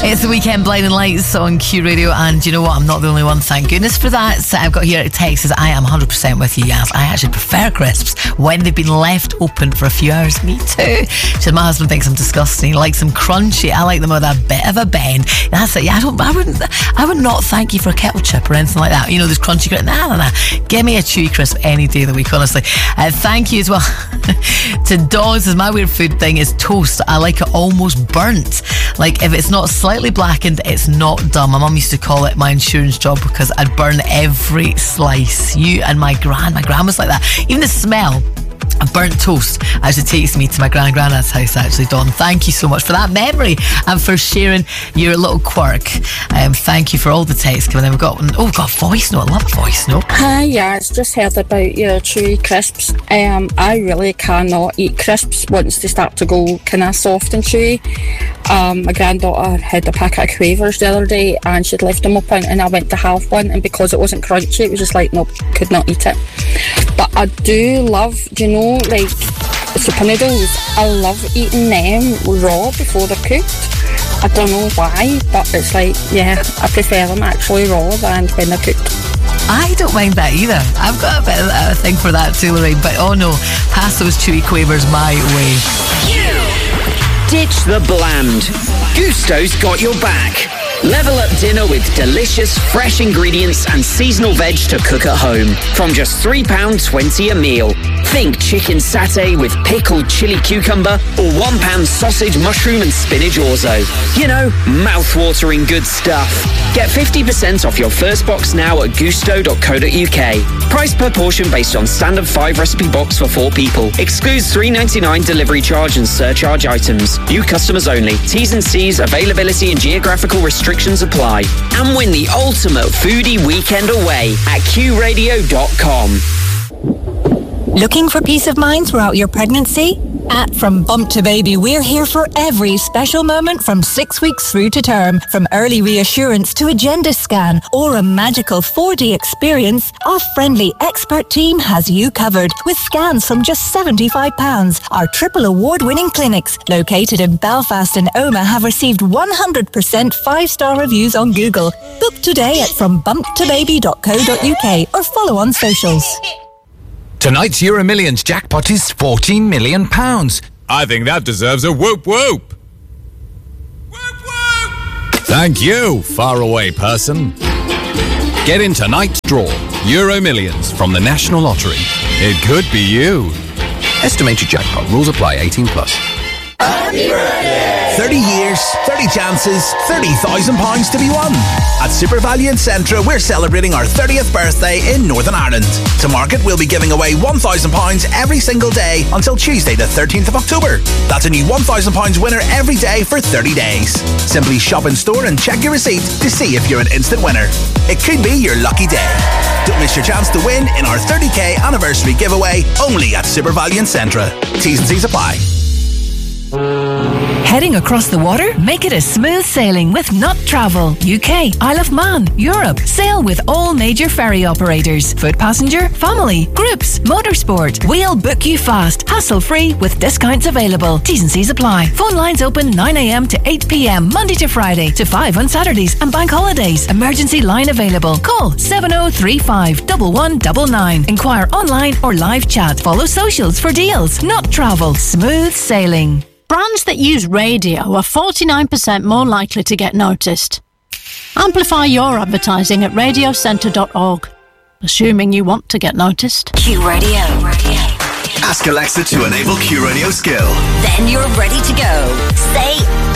It's the Weekend Blinding Lights on Q Radio, and you know what? I'm not the only one, thank goodness for that. So I've got here a text says, I am 100% with you, Yaz. I actually prefer crisps when they've been left open for a few hours. Me too. She said, my husband thinks I'm disgusting. He likes them crunchy. I like them with a bit of a bend. That's it. Yeah, I would not thank you for a kettle chip or anything like that. You know, this crunchy crisp. Nah. Give me a chewy crisp any day of the week, honestly. Thank you as well to Dawn. Says, my weird food thing is toast. I like it almost burnt. Like, if it's not slightly blackened, it's not done. My mum used to call it my insurance job because I'd burn every slice. You and my gran was like that. Even the smell of burnt toast actually takes me to my granddad's house, actually. Dawn, thank you so much for that memory and for sharing your little quirk. Thank you for all the texts coming in. We've got one, voice note. I love voice note. Hi, yeah, it's just heard about your chewy crisps. I really cannot eat crisps once they start to go kind of soft and chewy. My granddaughter had a packet of Quavers the other day and she'd left them open, and I went to have one, and because it wasn't crunchy, it was just like, nope, could not eat it. But I do love, like super noodles. I love eating them raw before they're cooked. I don't know why, but it's like, yeah, I prefer them actually raw than when they're cooked. I don't mind that either. I've got a bit of a thing for that too, Lorraine. But oh no, pass those chewy Quavers my way. Ditch the bland. Gusto's got your back. Level up dinner with delicious, fresh ingredients and seasonal veg to cook at home. From just £3.20 a meal. Think chicken satay with pickled chili cucumber or £1 sausage, mushroom and spinach orzo. You know, mouth-watering good stuff. Get 50% off your first box now at gusto.co.uk. Price per portion based on standard 5 recipe box for 4 people. Excludes $3.99 delivery charge and surcharge items. New customers only. T's and C's, availability and geographical restrictions apply. And win the ultimate foodie weekend away at qradio.com. Looking for peace of mind throughout your pregnancy? At From Bump to Baby, we're here for every special moment from 6 weeks through to term. From early reassurance to a gender scan or a magical 4D experience, our friendly expert team has you covered with scans from just £75. Our triple award-winning clinics, located in Belfast and Omagh, have received 100% 5-star reviews on Google. Book today at frombumptobaby.co.uk or follow on socials. Tonight's Euro Millions jackpot is £14 million. I think that deserves a whoop whoop. Whoop whoop! Thank you, faraway person. Get in tonight's draw. Euro Millions from the National Lottery. It could be you. Estimated jackpot. Rules apply. 18 plus. Happy birthday! 30 years, 30 chances, £30,000 to be won. At SuperValu Centra, we're celebrating our 30th birthday in Northern Ireland. To mark it, we'll be giving away £1,000 every single day until Tuesday the 13th of October. That's a new £1,000 winner every day for 30 days. Simply shop in store and check your receipt to see if you're an instant winner. It could be your lucky day. Don't miss your chance to win in our 30k anniversary giveaway only at SuperValu Centra. T's and C's apply. Heading across the water? Make it a smooth sailing with Not Travel. UK, Isle of Man, Europe. Sail with all major ferry operators. Foot passenger, family, groups, motorsport. We'll book you fast, hassle-free with discounts available. T's and C's apply. Phone lines open 9 a.m. to 8 p.m. Monday to Friday to 5 on Saturdays and bank holidays. Emergency line available. Call 7035 1199. Inquire online or live chat. Follow socials for deals. Not Travel. Smooth sailing. Brands that use radio are 49% more likely to get noticed. Amplify your advertising at radiocentre.org, assuming you want to get noticed. Q Radio. Ask Alexa to enable Q Radio skill. Then you're ready to go. Say